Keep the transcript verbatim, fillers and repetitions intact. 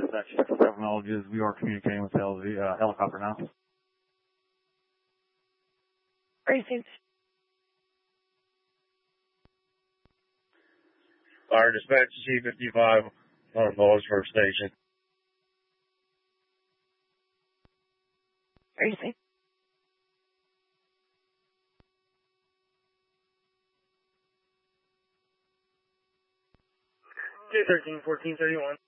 dispatch seven acknowledges we are communicating with the uh, helicopter now. Racing. Fire dispatch C fifty-five on Millersburg Station. Racing. J thirteen fourteen thirty-one.